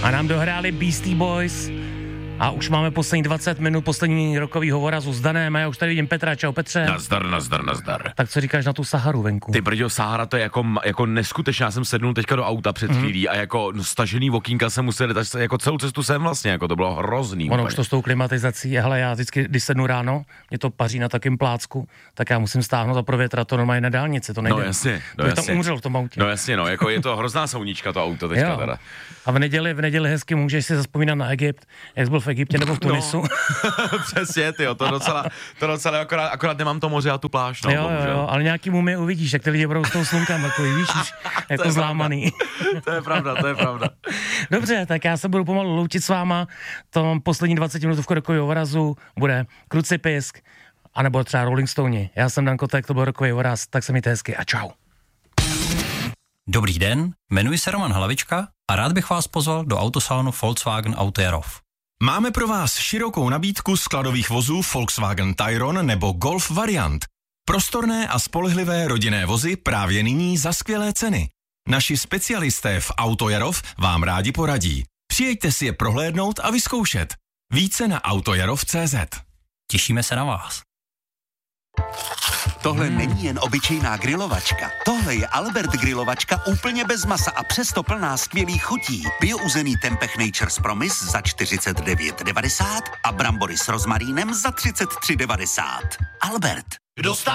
A nám dohráli Beastie Boys a už máme poslední 20 minut, poslední rokovýho vorazu s Danem a já už tady vidím Petra. Čau Petře. Nazdar. Tak co říkáš na tu Saharu venku? Ty brďo, Sahara to je jako neskutečná. Já jsem sednul teďka do auta před chvílí a jako stažený okýnka jsem musel jako celou cestu sem vlastně, jako to bylo hrozný. Ono už to s tou klimatizací, hele, já vždycky, když sednu ráno, mě to paří na takém plácku, tak já musím stáhnout a provětrat to normálně na dálnici, to nejde. No jasně. Tam umřel v tom autě. No jasně, no, jako je to hrozná sauníčka to auto teďka teda. A v neděli hezky můžeš si zazpomínat na Egypt, jak jsi byl v Egyptě nebo v Tunisu. No, přesně, tyjo, to docela akorát nemám to moře a tu pláž, no. Jo, ale nějaký mumie uvidíš, jak ty lidi budou s tou slunkem, takový, víš, jako zlámaný. To je pravda. Dobře, tak já se budu pomalu loučit s váma, to poslední 20 minut v rokového vorazu bude Krucipisk, anebo třeba Rolling Stone. Já jsem Dan Kotek, to byl rokový voraz, tak se mějte hezky a čau. Dobrý den, jmenuji se Roman Hlavička a rád bych vás pozval do autosalonu Volkswagen Auto Jarov. Máme pro vás širokou nabídku skladových vozů Volkswagen Tayron nebo Golf variant. Prostorné a spolehlivé rodinné vozy právě nyní za skvělé ceny. Naši specialisté v Auto Jarov vám rádi poradí. Přijeďte si je prohlédnout a vyzkoušet. Více na autojarov.cz. Těšíme se na vás. Tohle není jen obyčejná grilovačka. Tohle je Albert grilovačka úplně bez masa a přesto plná skvělých chutí. Biouzený Tempeh Nature's Promise za 49,90 a brambory s rozmarínem za 33,90. Albert.